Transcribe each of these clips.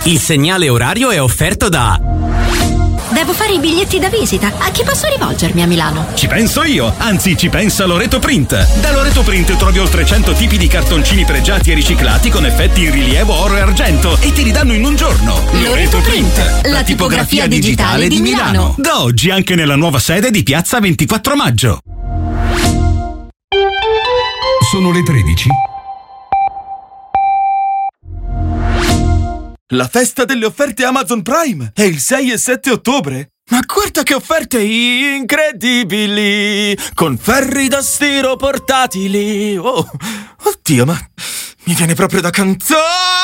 Il segnale orario è offerto da... Devo fare i biglietti da visita. A chi posso rivolgermi a Milano? Ci penso io, anzi ci pensa Loreto Print. Da Loreto Print trovi oltre 100 tipi di cartoncini pregiati e riciclati con effetti in rilievo oro e argento e ti ridanno in un giorno. Loreto Print, la tipografia digitale di Milano. Da oggi anche nella nuova sede di Piazza 24 Maggio. Sono le 13. La festa delle offerte Amazon Prime è il 6 e 7 ottobre. Ma guarda che offerte incredibili! Con ferri da stiro portatili. Oh, oddio, ma mi viene proprio da cantare!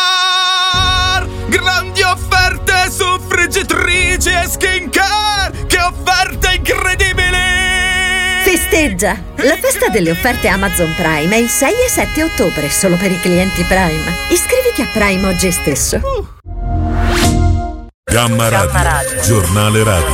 Grandi offerte su friggitrici e skincare! Che offerte incredibili! Festeggia! La festa delle offerte Amazon Prime è il 6 e 7 ottobre, solo per i clienti Prime. Iscriviti a Prime oggi stesso. Gamma Radio. Giornale Radio.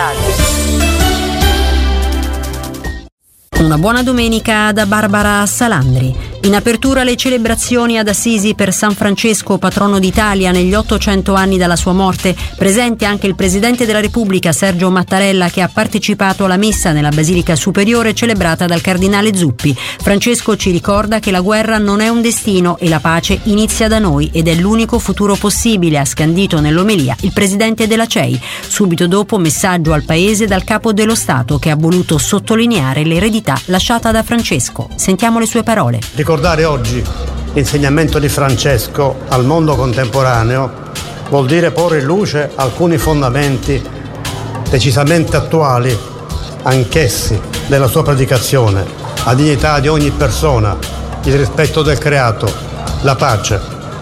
Una buona domenica da Barbara Salandri. In apertura le celebrazioni ad Assisi per San Francesco, patrono d'Italia negli 800 anni dalla sua morte. Presente anche il Presidente della Repubblica Sergio Mattarella, che ha partecipato alla messa nella Basilica Superiore celebrata dal Cardinale Zuppi. Francesco ci ricorda che la guerra non è un destino e la pace inizia da noi ed è l'unico futuro possibile, ha scandito nell'omelia il Presidente della CEI. Subito dopo messaggio al Paese dal Capo dello Stato, che ha voluto sottolineare l'eredità lasciata da Francesco. Sentiamo le sue parole. Ricordare oggi l'insegnamento di Francesco al mondo contemporaneo vuol dire porre in luce alcuni fondamenti decisamente attuali, anch'essi, della sua predicazione: la dignità di ogni persona, il rispetto del creato, la pace.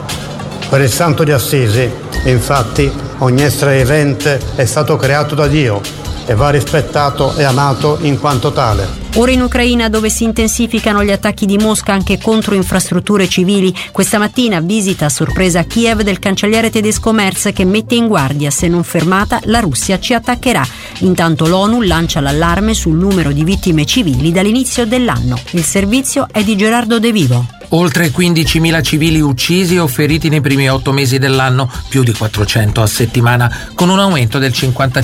Per il Santo di Assisi, infatti, ogni essere vivente è stato creato da Dio e va rispettato e amato in quanto tale. Ora in Ucraina, dove si intensificano gli attacchi di Mosca anche contro infrastrutture civili, questa mattina visita a sorpresa a Kiev del cancelliere tedesco Merz, che mette in guardia: se non fermata la Russia ci attaccherà. Intanto l'ONU lancia l'allarme sul numero di vittime civili dall'inizio dell'anno. Il servizio è di Gerardo De Vivo. Oltre 15.000 civili uccisi o feriti nei primi 8 mesi dell'anno, più di 400 a settimana, con un aumento del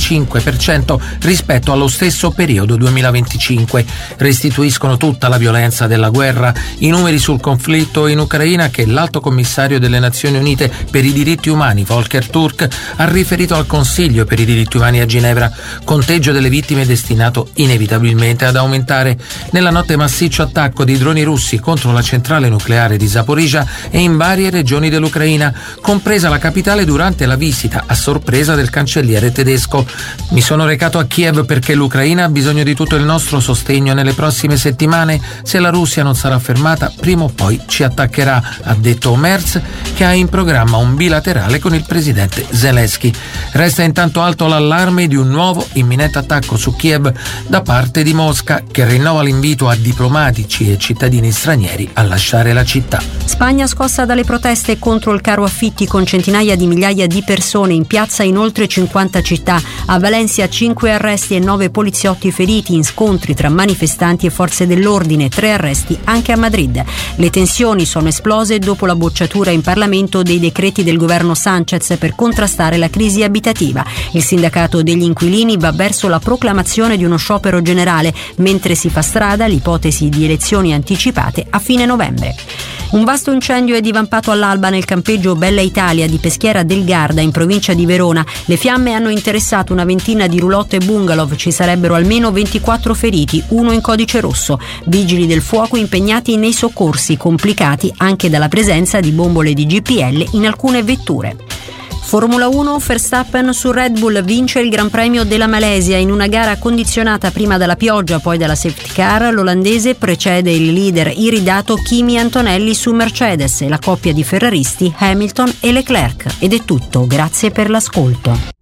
55% rispetto allo stesso periodo 2025. Restituiscono tutta la violenza della guerra i numeri sul conflitto in Ucraina che l'Alto Commissario delle Nazioni Unite per i diritti umani, Volker Turk, ha riferito al Consiglio per i diritti umani a Ginevra. Conteggio delle vittime destinato inevitabilmente ad aumentare. Nella notte massiccio attacco di droni russi contro la centrale nucleare di Zaporizhzhia e in varie regioni dell'Ucraina, compresa la capitale, durante la visita a sorpresa del cancelliere tedesco. Mi sono recato a Kiev perché l'Ucraina ha bisogno di tutto il nostro sostegno nelle prossime settimane. Se la Russia non sarà fermata, prima o poi ci attaccherà, ha detto Merz, che ha in programma un bilaterale con il presidente Zelensky. Resta intanto alto l'allarme di un nuovo imminente attacco su Kiev da parte di Mosca, che rinnova l'invito a diplomatici e cittadini stranieri a lasciare la città. Spagna scossa dalle proteste contro il caro affitti, con centinaia di migliaia di persone in piazza in oltre 50 città. A Valencia 5 arresti e 9 poliziotti feriti in scontri tra manifestanti e forze dell'ordine, 3 arresti anche a Madrid. Le tensioni sono esplose dopo la bocciatura in Parlamento dei decreti del governo Sánchez per contrastare la crisi abitativa. Il sindacato degli inquilini va verso la proclamazione di uno sciopero generale, mentre si fa strada l'ipotesi di elezioni anticipate a fine novembre. Un vasto incendio è divampato all'alba nel campeggio Bella Italia di Peschiera del Garda, in provincia di Verona. Le fiamme hanno interessato una ventina di roulotte e bungalow. Ci sarebbero almeno 24 feriti, uno in codice rosso. Vigili del fuoco impegnati nei soccorsi, complicati anche dalla presenza di bombole di GPL in alcune vetture. Formula 1, Verstappen su Red Bull vince il Gran Premio della Malesia in una gara condizionata prima dalla pioggia, poi dalla safety car. L'olandese precede il leader iridato Kimi Antonelli su Mercedes e la coppia di ferraristi Hamilton e Leclerc. Ed è tutto, grazie per l'ascolto.